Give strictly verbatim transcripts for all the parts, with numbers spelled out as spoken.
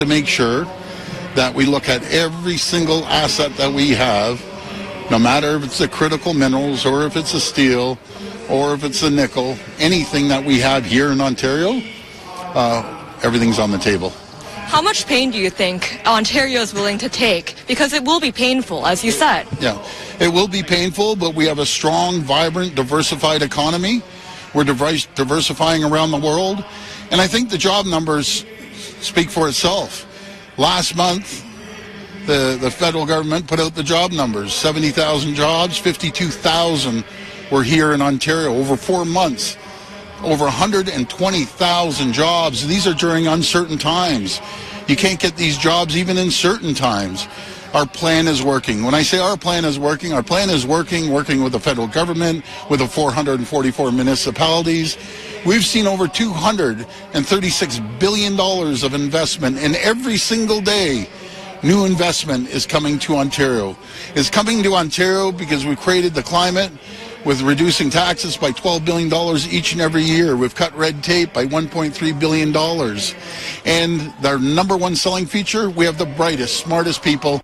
to make sure that we look at every single asset that we have, no matter if it's the critical minerals or if it's a steel or if it's a nickel, anything that we have here in Ontario, uh, everything's on the table. How much pain do you think Ontario is willing to take? Because it will be painful, as you said. Yeah, it will be painful, but we have a strong, vibrant, diversified economy. We're diverse, diversifying around the world. And I think the job numbers speak for itself. Last month, the, the federal government put out the job numbers. seventy thousand jobs, fifty-two thousand were here in Ontario over four months. Over one hundred twenty thousand jobs. These are during uncertain times. You can't get these jobs even in certain times. Our plan is working. When I say our plan is working, our plan is working, working with the federal government, with the four hundred forty-four municipalities. We've seen over two hundred thirty-six billion dollars of investment, and every single day, new investment is coming to Ontario. It's coming to Ontario because we created the climate with reducing taxes by twelve billion dollars each and every year. We've cut red tape by one point three billion dollars. And our number one selling feature, we have the brightest, smartest people.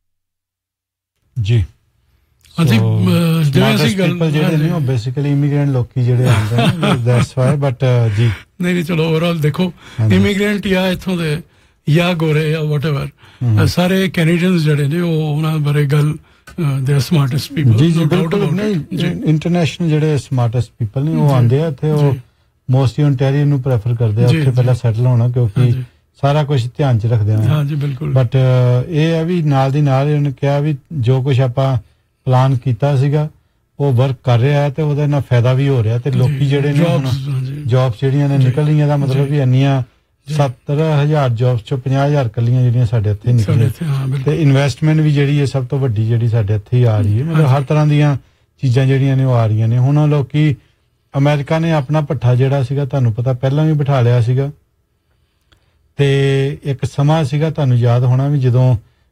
Ji. I think uh, smartest people ਜਿਹੜੇ ਨੇ ਉਹ basically immigrant ਲੋਕੀ ਜਿਹੜੇ ਆਉਂਦੇ ਨੇ, that's why, but uh, ਜੀ ਨਹੀਂ ਨਹੀਂ ਚਲੋ overall ਦੇਖੋ immigrant ਜਾਂ ਇੱਥੋਂ ਦੇ ਜਾਂ ਗੋਰੇ ਜਾਂ whatever ਸਾਰੇ ਕੈਨੇਡੀਅਨਸ ਜਿਹੜੇ ਨੇ ਉਹ ਉਹਨਾਂ ਬਾਰੇ ਗੱਲ they are smartest people. ਜੀ ਜੀ ਬਿਲਕੁਲ ਨਹੀਂ ਇੰਟਰਨੈਸ਼ਨਲ ਜਿਹੜੇ smartest people ਨੇ ਉਹ ਆਉਂਦੇ ਆ ਤੇ ਉਹ ਮੋਸਟਲੀ ਓਨਟਾਰੀਓ ਨੂੰ ਪ੍ਰੈਫਰ ਕਰਦੇ ਆ ਉੱਥੇ ਪਹਿਲਾਂ ਸੈਟਲ ਹੋਣਾ ਕਿਉਂਕਿ ਸਾਰਾ ਕੁਝ ਧਿਆਨ ਚ ਰੱਖਦੇ ਆ ਹਾਂ ਜੀ ਬਿਲਕੁਲ ਬਟ ਇਹ ਹੈ ਵੀ ਨਾਲ ਦੀ ਨਾਲ ਉਹਨੇ ਕਿਹਾ ਵੀ ਜੋ ਕੁਝ ਆਪਾਂ ਪਲਾਨ ਕੀਤਾ ਸੀਗਾ ਉਹ ਵਰਕ ਕਰ ਰਿਹਾ ਹੈ ਤੇ ਉਹਦੇ ਨਾਲ ਫਾਇਦਾ ਵੀ ਹੋ ਰਿਹਾ ਤੇ ਲੋਕੀ ਜਿਹੜੇ ਨੇ ਹੁਣ ਜੌਬਸ ਜਿਹੜੀਆਂ ਨੇ ਨਿਕਲ ਰਹੀਆਂ ਦਾ ਮਤਲਬ ਵੀ ਇੰਨੀਆਂ ਸੱਤਰ ਹਜ਼ਾਰ ਜੌਬਸ ਚੋਂ ਪੰਜਾਹ ਹਜ਼ਾਰ ਕੱਲੀਆਂ ਜਿਹੜੀਆਂ ਸਾਡੇ ਇੱਥੇ ਨਿਕਲੀਆਂ ਤੇ ਇਨਵੈਸਟਮੈਂਟ ਵੀ ਜਿਹੜੀ ਹੈ ਸਭ ਤੋਂ ਵੱਡੀ ਜਿਹੜੀ ਸਾਡੇ ਇੱਥੇ ਹੀ ਆ ਰਹੀ ਹੈ ਮਤਲਬ ਹਰ ਤਰ੍ਹਾਂ ਦੀਆਂ ਚੀਜ਼ਾਂ ਜਿਹੜੀਆਂ ਨੇ ਉਹ ਆ ਰਹੀਆਂ ਨੇ ਹੁਣ ਲੋਕੀ ਅਮਰੀਕਾ ਨੇ ਆਪਣਾ ਭੱਠਾ ਜਿਹੜਾ ਸੀਗਾ ਤੁਹਾਨੂੰ ਪਤਾ ਪਹਿਲਾਂ ਵੀ ਬਿਠਾ ਲਿਆ ਸੀਗਾ ਤੇ ਇੱਕ ਸਮਾਂ ਸੀਗਾ ਤੁਹਾਨੂੰ ਯਾਦ ਹੋਣਾ ਵੀ ਜਦੋਂ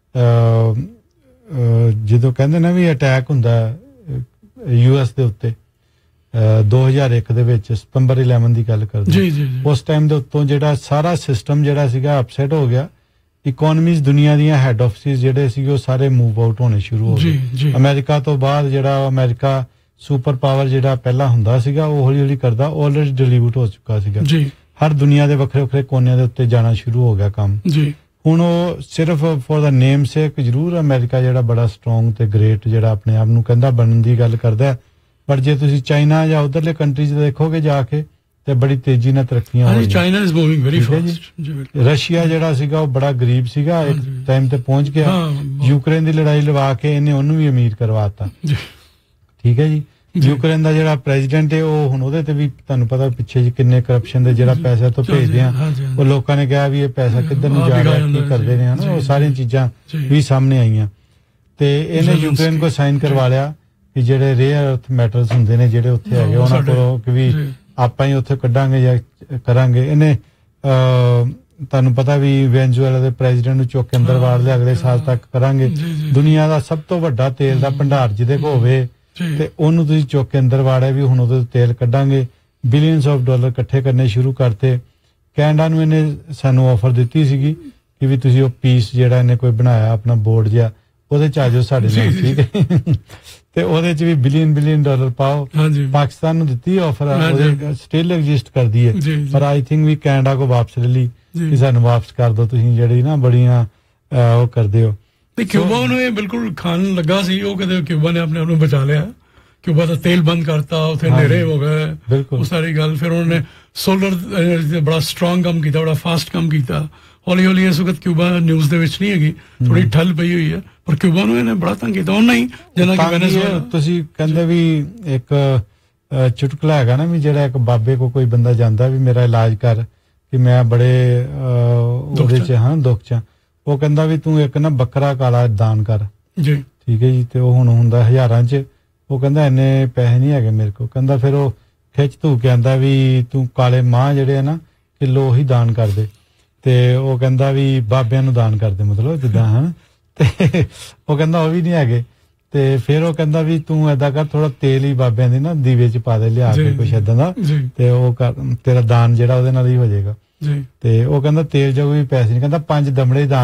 ਜਦੋਂ ਕਹਿੰਦੇ ਨਾ ਵੀ ਅਟੈਕ ਹੁੰਦਾ ਯੂ ਐਸ ਦੇ ਉੱਤੇ ਦੋ ਹਜ਼ਾਰ ਇੱਕ ਦੇ ਵਿੱਚ ਸਤੰਬਰ ਗਿਆਰਾਂ ਦੀ ਗੱਲ ਕਰਦੇ ਉਸ ਟਾਈਮ ਦੇ ਉੱਤੋਂ ਜਿਹੜਾ ਸਾਰਾ ਸਿਸਟਮ ਜਿਹੜਾ ਸੀਗਾ ਅਪਸੈਟ ਹੋ ਗਿਆ ਇਕਨੋਮੀਜ਼ ਦੁਨੀਆ ਦੀਆਂ ਹੈਡ ਆਫਿਸਿਸ ਜਿਹੜੇ ਸੀਗੇ ਉਹ ਸਾਰੇ ਮੂਵ ਆਊਟ ਹੋਣੇ ਸ਼ੁਰੂ ਹੋ ਗਏ ਅਮਰੀਕਾ ਤੋਂ ਬਾਅਦ ਜਿਹੜਾ ਅਮਰੀਕਾ ਸੁਪਰ ਪਾਵਰ ਜਿਹੜਾ ਪਹਿਲਾਂ ਹੁੰਦਾ ਸੀਗਾ ਉਹ ਹੌਲੀ ਹੌਲੀ ਕਰਦਾ ਆਲਰੇਡੀ ਡਿਲੀਵਰਡ ਹੋ ਚੁੱਕਾ ਸੀਗਾ ਹਰ ਦੁਨੀਆ ਦੇ ਵੱਖਰੇ ਵੱਖਰੇ ਕੋਨਿਆਂ ਦੇ ਉੱਤੇ ਜਾਣਾ ਸ਼ੁਰੂ ਹੋ ਗਿਆ ਕੰਮ ਹੁਣ ਉਹ ਸਿਰਫ ਫॉर ਦਾ ਨੇਮ ਸੇਕ ਜ਼ਰੂਰ ਅਮਰੀਕਾ ਜਿਹੜਾ ਬੜਾ ਸਟਰੋਂਗ ਤੇ ਗ੍ਰੇਟ ਜਿਹੜਾ ਆਪਣੇ ਆਪ ਨੂੰ ਕਹਿੰਦਾ ਬਣਨ ਦੀ ਗੱਲ ਕਰਦਾ ਪਰ ਜੇ ਤੁਸੀਂ ਚਾਈਨਾ ਜਾਂ ਉਧਰਲੇ ਕੰਟਰੀਜ਼ ਦੇਖੋਗੇ ਜਾ ਕੇ ਤੇ ਬੜੀ ਤੇਜ਼ੀ ਨਾਲ ਤਰੱਕੀਆਂ ਹੋ ਰਹੀਆਂ China is moving very fast Russia ਜਿਹੜਾ ਸੀਗਾ ਉਹ ਬੜਾ ਗਰੀਬ ਸੀਗਾ ਇੱਕ ਟਾਈਮ ਤੇ ਪਹੁੰਚ ਗਿਆ ਯੂਕਰੇਨ ਦੀ ਲੜਾਈ ਲਵਾ ਕੇ ਇਹਨੇ ਉਹਨੂੰ ਵੀ ਅਮੀਰ ਕਰਵਾਤਾ ਠੀਕ ਹੈ ਜੀ ਯੂਕਰੇਨ ਦਾ ਜਿਹੜਾ ਪ੍ਰੈਜ਼ੀਡੈਂਟ ਹੈ ਉਹ ਹੁਣ ਉਹਦੇ ਤੇ ਵੀ ਤੁਹਾਨੂੰ ਪਤਾ ਪਿੱਛੇ ਜੀ ਕਿੰਨੇ ਕਰਪਸ਼ਨ ਦੇ ਜਿਹੜਾ ਪੈਸਾ ਤੋਂ ਭੇਜਦੇ ਆ ਉਹ ਲੋਕਾਂ ਨੇ ਕਿਹਾ ਵੀ ਇਹ ਪੈਸਾ ਕਿੱਧਰ ਨੂੰ ਜਾ ਰਿਹਾ ਕੀ ਕਰਦੇ ਨੇ ਹਨਾ ਉਹ ਸਾਰੀਆਂ ਚੀਜ਼ਾਂ ਵੀ ਸਾਹਮਣੇ ਆਈਆਂ ਤੇ ਇਹਨੇ ਯੂਕਰੇਨ ਕੋ ਸਾਈਨ ਕਰਵਾ ਲਿਆ ਕਿ ਜਿਹੜੇ ਰੇਅਰ ਅਰਥ ਮੈਟਲਸ ਹੁੰਦੇ ਨੇ ਜਿਹੜੇ ਉੱਥੇ ਹੈਗੇ ਉਹਨਾਂ ਕੋਲੋਂ ਕਿ ਵੀ ਆਪਾਂ ਹੀ ਉੱਥੇ ਕੱਢਾਂਗੇ ਜਾਂ ਕਰਾਂਗੇ ਇਹਨੇ ਤੁਹਾਨੂੰ ਪਤਾ ਵੀ ਵੈਨਜ਼ੂਏਲਾ ਦੇ ਪ੍ਰੈਜ਼ੀਡੈਂਟ ਨੂੰ ਚੁੱਕ ਕੇ ਅੰਦਰ ਵਾੜ ਲਿਆ ਅਗਲੇ ਸਾਲ ਤੱਕ ਕਰਾਂਗੇ ਦੁਨੀਆ ਦਾ ਸਭ ਤੋਂ ਵੱਡਾ ਤੇਲ ਦਾ ਭੰਡਾਰ ਜਿਹਦੇ ਕੋ ਹੋਵੇ ਤੇ ਉਹਨੂੰ ਤੁਸੀਂ ਚੁੱਕ ਕੇ ਅੰਦਰ ਵਾੜਿਆ ਵੀ ਹੁਣ ਉਹਦੇ ਤੇਲ ਕੱਢਾਂਗੇ ਬਿਲੀਅਨਸ ਆਫ ਡਾਲਰ ਇਕੱਠੇ ਕਰਨੇ ਸ਼ੁਰੂ ਕਰਤੇ ਕੈਨੇਡਾ ਨੂੰ ਇਹਨੇ ਸਾਨੂੰ ਆਫਰ ਦਿੱਤੀ ਸੀਗੀ ਕਿ ਵੀ ਤੁਸੀਂ ਉਹ ਪੀਸ ਜਿਹੜਾ ਇਹਨੇ ਕੋਈ ਬਣਾਇਆ ਆਪਣਾ ਬੋਰਡ ਜਿਹਾ ਉਹਦੇ ਚ ਆ ਜਾਓ ਸਾਡੇ ਨਾਲ ਠੀਕ ਹੈ ਤੇ ਉਹਦੇ ਚ ਵੀ ਬਿਲੀਅਨ ਬਿਲੀਅਨ ਡਾਲਰ ਪਾਓ ਪਾਕਿਸਤਾਨ ਨੂੰ ਦਿੱਤੀ ਆਫਰ ਉਹਦੇ ਸਟਿਲ ਐਗਜ਼ਿਸਟ ਕਰਦੀ ਹੈ ਪਰ ਆਈ ਥਿੰਕ ਵੀ ਕੈਨੇਡਾ ਕੋ ਵਾਪਸ ਲੈ ਲਈ ਕਿ ਸਾਨੂੰ ਵਾਪਸ ਕਰ ਦਿਓ ਤੁਸੀਂ ਜਿਹੜੀ ਨਾ ਬੜੀਆਂ ਉਹ ਕਰਦੇ ਹੋ ਤੇ ਕਿਊਬਾ ਨੂੰ ਇਹ ਬਿਲਕੁਲ ਖਾਣ ਲੱਗਾ ਸੀ ਉਹ ਕਦੇ ਕਿਊਬਾ ਨੇ ਆਪਣੇ ਆਪ ਨੂੰ ਬਚਾ ਲਿਆ ਕਿਊਬਾ ਦਾ ਤੇਲ ਬੰਦ ਕਰਤਾ ਉੱਥੇ ਹਨੇਰੇ ਹੋ ਗਏ ਉਹ ਸਾਰੀ ਗੱਲ ਫਿਰ ਉਹਨਾਂ ਨੇ ਸੋਲਰ ਐਨਰਜੀ ਤੇ ਬੜਾ ਸਟਰੋਂਗ ਕੰਮ ਕੀਤਾ ਬੜਾ ਫਾਸਟ ਕੰਮ ਕੀਤਾ ਹੌਲੀ ਹੌਲੀ ਇਸ ਵਕਤ ਕਿਊਬਾ ਨਿਊਜ਼ ਦੇ ਵਿੱਚ ਨਹੀਂ ਹੈਗੀ ਥੋੜੀ ਠੱਲ ਪਈ ਹੋਈ ਹੈ ਪਰ ਕਿਊਬਾ ਨੂੰ ਇਹਨੇ ਬੜਾ ਤੰਗ ਕੀਤਾ ਉਹ ਨਹੀਂ ਜਿੰਨਾ ਕਿ ਵੈਨੇਜ਼ੁਏਲਾ ਤੁਸੀਂ ਕਹਿੰਦੇ ਵੀ ਇੱਕ ਚੁਟਕਲਾ ਹੈਗਾ ਨਾ ਵੀ ਜਿਹੜਾ ਇੱਕ ਬਾਬੇ ਕੋ ਕੋਈ ਬੰਦਾ ਜਾਂਦਾ ਵੀ ਮੇਰਾ ਇਲਾਜ ਕਰ ਕਿ ਮੈਂ ਬੜੇ ਉਹਦੇ ਚ ਹਾਂ ਦੁੱਖ ਚ ਉਹ ਕਹਿੰਦਾ ਵੀ ਤੂੰ ਇੱਕ ਨਾ ਬੱਕਰਾ ਕਾਲਾ ਦਾਨ ਕਰ ਜੀ ਠੀਕ ਹੈ ਜੀ ਤੇ ਉਹ ਹੁਣ ਹੁੰਦਾ ਹਜ਼ਾਰਾਂ ਚ ਉਹ ਕਹਿੰਦਾ ਇੰਨੇ ਪੈਸੇ ਨਹੀਂ ਹੈਗੇ ਮੇਰੇ ਕੋਲ ਕਹਿੰਦਾ ਫਿਰ ਉਹ ਖਿੱਚ ਧੂ ਕੇ ਆਂਦਾ ਵੀ ਤੂੰ ਕਾਲੇ ਮਾਂ ਜਿਹੜੇ ਆ ਨਾ ਕਿਲੋ ਹੀ ਦਾਨ ਕਰ ਦੇ ਤੇ ਉਹ ਕਹਿੰਦਾ ਵੀ ਬਾਬਿਆਂ ਨੂੰ ਦਾਨ ਕਰਦੇ ਮਤਲਬ ਜਿੱਦਾਂ ਹਾਂ ਤੇ ਉਹ ਕਹਿੰਦਾ ਉਹ ਵੀ ਨਹੀਂ ਹੈਗੇ ਤੇ ਫਿਰ ਉਹ ਕਹਿੰਦਾ ਵੀ ਤੂੰ ਏਦਾਂ ਕਰ ਥੋੜਾ ਤੇਲ ਹੀ ਬਾਬਿਆਂ ਦੇ ਨਾ ਦੀਵੇ ਚ ਪਾ ਦੇ ਲਿਆ ਕੇ ਕੁਛ ਏਦਾਂ ਦਾ ਤੇ ਉਹ ਤੇਰਾ ਦਾਨ ਜਿਹੜਾ ਉਹਦੇ ਨਾਲ ਹੀ ਹੋ ਜਾਏਗਾ ਤੇ ਉਹ ਕਹਿੰਦਾ ਤੇਲ ਜੋਗੇ ਵੀ ਪੈਸੇ ਨਹੀਂ, ਕਹਿੰਦਾ ਪੰਜ ਦਮੜੇ ਦਾਨ